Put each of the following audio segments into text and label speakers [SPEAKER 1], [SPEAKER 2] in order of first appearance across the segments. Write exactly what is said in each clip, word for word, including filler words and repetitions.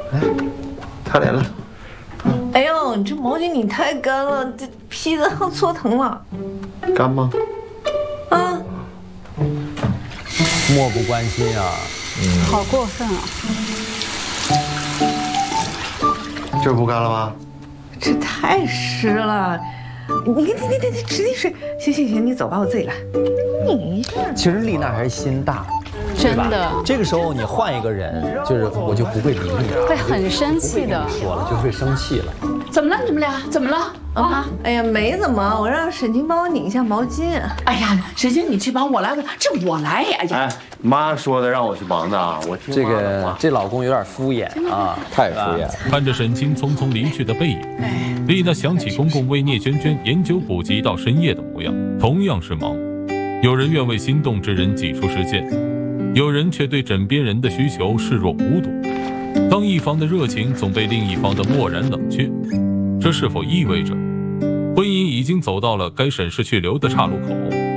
[SPEAKER 1] 来，擦脸了。
[SPEAKER 2] 哎呦，你这毛巾你太干了，这皮子要搓疼了。
[SPEAKER 1] 干吗？
[SPEAKER 2] 啊。
[SPEAKER 3] 漠不关心啊！
[SPEAKER 4] 嗯，好过分啊！
[SPEAKER 1] 这不干了吧？
[SPEAKER 2] 这太湿了。 你你你你你直接睡，行行行，你走吧，我自己来。你
[SPEAKER 3] 其实丽娜还是心大，
[SPEAKER 4] 真的。
[SPEAKER 3] 这个时候你换一个人，就是我就不会理你，
[SPEAKER 4] 会很生气的。
[SPEAKER 3] 说了就会生气了。
[SPEAKER 4] 怎么了？你们俩怎么了？
[SPEAKER 2] 啊？哎呀，没怎么，我让沈清帮我拧一下毛巾。
[SPEAKER 5] 哎呀，沈清你去帮我来，这我来呀！哎呀，
[SPEAKER 1] 哎，妈说的让我去忙的，我听
[SPEAKER 3] 这个这老公有点敷衍啊，太敷衍。
[SPEAKER 6] 看着沈清匆匆离去的背影。 丽娜想起公公为聂娟娟研究补习到深夜的模样，同样是忙。有人愿为心动之人挤出时间，有人却对枕边人的需求视若无睹。当一方的热情总被另一方的漠然冷却，这是否意味着婚姻已经走到了该审视去留的岔路口？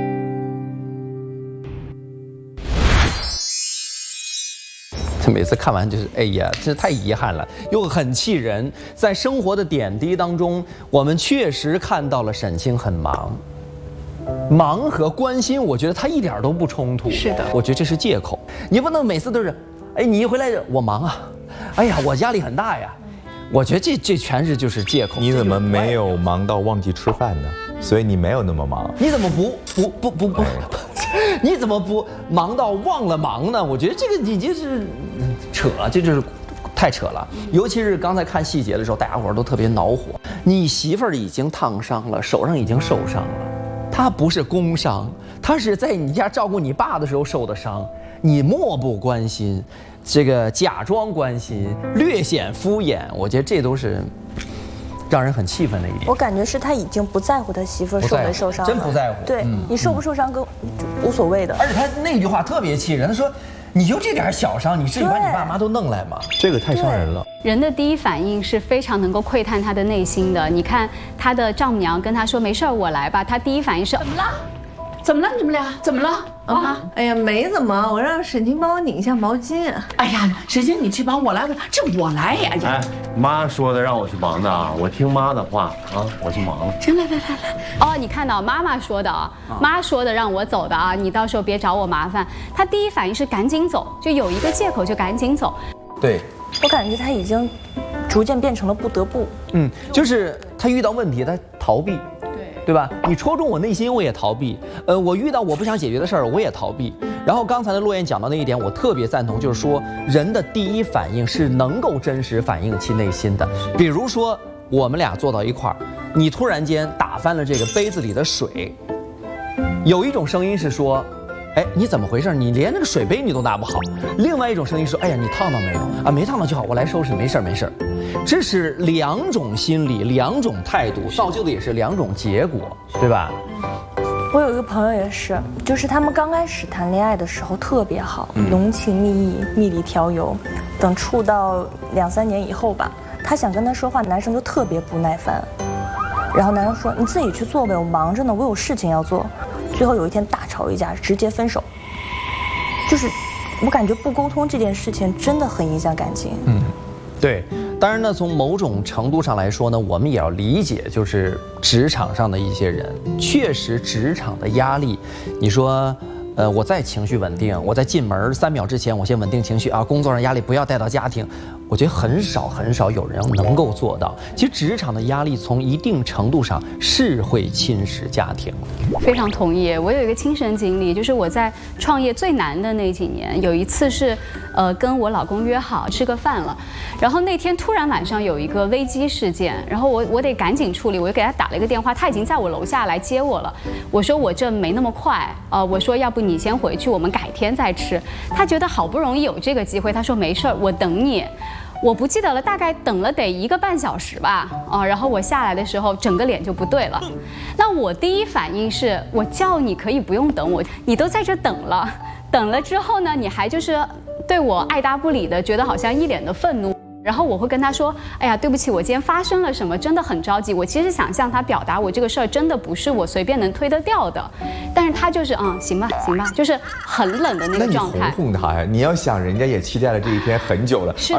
[SPEAKER 3] 他每次看完就是，哎呀，这太遗憾了，又很气人。在生活的点滴当中，我们确实看到了沈清很忙，忙和关心，我觉得他一点都不冲突。
[SPEAKER 4] 是的，
[SPEAKER 3] 我觉得这是借口。你不能每次都是，哎，你一回来我忙啊，哎呀，我压力很大呀。我觉得这这全是就是借口。
[SPEAKER 7] 你怎么没有忙到忘记吃饭呢？所以你没有那么忙。
[SPEAKER 3] 你怎么不不不不不？你怎么不忙到忘了忙呢？我觉得这个你就是扯，这就是太扯了。尤其是刚才看细节的时候，大家伙都特别恼火。你媳妇儿已经烫伤了，手上已经受伤了，她不是工伤，她是在你家照顾你爸的时候受的伤，你漠不关心，这个假装关心，略显敷衍，我觉得这都是。 让人很气愤的一点，
[SPEAKER 8] 我感觉是他已经不在乎他媳妇受没受伤了，
[SPEAKER 3] 真不在乎。
[SPEAKER 8] 对、嗯、你受不受伤跟无所谓的。
[SPEAKER 3] 而且他那句话特别气人，他说：“你就这点小伤，你至于把你爸妈都弄来吗？”
[SPEAKER 7] 这个太伤人了。
[SPEAKER 4] 人的第一反应是非常能够窥探他的内心的。你看他的丈母娘跟他说：“没事儿，我来吧。”他第一反应是：“怎么了？
[SPEAKER 5] 怎么了？你们俩怎么了？”
[SPEAKER 2] 啊！哎呀，没怎么，我让沈清帮我拧一下毛巾。
[SPEAKER 5] 哎呀，沈清你去帮我来，这我来呀！
[SPEAKER 1] 哎，妈说的让我去忙的，我听妈的话啊，我去忙了。
[SPEAKER 5] 行，来来来来。
[SPEAKER 4] 哦，你看到妈妈说的啊，妈说的让我走的啊，你到时候别找我麻烦。他第一反应是赶紧走，就有一个借口就赶紧走。
[SPEAKER 3] 对，
[SPEAKER 8] 我感觉他已经逐渐变成了不得不。
[SPEAKER 3] 嗯，就是他遇到问题他逃避。 对吧？你戳中我内心，我也逃避。呃，我遇到我不想解决的事儿，我也逃避。然后刚才的洛言讲到那一点，我特别赞同，就是说人的第一反应是能够真实反映其内心的。比如说我们俩坐到一块儿，你突然间打翻了这个杯子里的水，有一种声音是说，哎，你怎么回事？你连那个水杯你都拿不好。另外一种声音说，哎呀，你烫到没有啊？没烫到就好，我来收拾，没事儿没事儿。 这是两种心理，两种态度，造就的也是两种结果，对吧？
[SPEAKER 8] 我有一个朋友也是，就是他们刚开始谈恋爱的时候特别好，嗯、浓情蜜意，蜜里调油。等处到两三年以后吧，他想跟他说话，男生就特别不耐烦。然后男生说：“你自己去做呗，我忙着呢，我有事情要做。”最后有一天大吵一架，直接分手。就是我感觉不沟通这件事情真的很影响感情。嗯。
[SPEAKER 3] 对，当然呢，从某种程度上来说呢，我们也要理解，就是职场上的一些人，确实职场的压力，你说，呃，我再情绪稳定，我在进门三秒之前，我先稳定情绪啊，工作上压力不要带到家庭，我觉得很少很少有人能够做到。其实职场的压力从一定程度上是会侵蚀家庭。
[SPEAKER 4] 非常同意，我有一个亲身经历，就是我在创业最难的那几年，有一次是，呃，跟我老公约好吃个饭了。 然后那天突然晚上有一个危机事件，然后我我得赶紧处理，我就给他打了一个电话，他已经在我楼下来接我了。我说我这没那么快，呃，我说要不你先回去，我们改天再吃。他觉得好不容易有这个机会，他说没事儿，我等你。我不记得了，大概等了得一个半小时吧，啊、呃，然后我下来的时候，整个脸就不对了。那我第一反应是我叫你可以不用等我，你都在这等了，等了之后呢，你还就是对我爱答不理的，觉得好像一脸的愤怒。 然后我会跟他说：“哎呀，对不起，我今天发生了什么，真的很着急。我其实想向他表达，我这个事儿真的不是我随便能推得掉的。但是他就是嗯，行吧，行吧，就是很冷的那个状态。
[SPEAKER 7] 那你哄哄他呀！你要想，人家也期待了这一天很久了。是。